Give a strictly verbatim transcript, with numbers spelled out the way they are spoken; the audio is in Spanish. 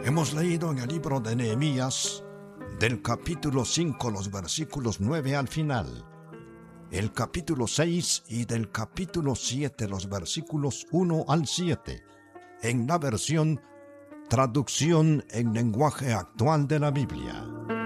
Hemos leído en el libro de Nehemías, del capítulo cinco, los versículos nueve al final, el capítulo seis y del capítulo siete, los versículos uno al siete, en la versión Traducción en lenguaje actual de la Biblia.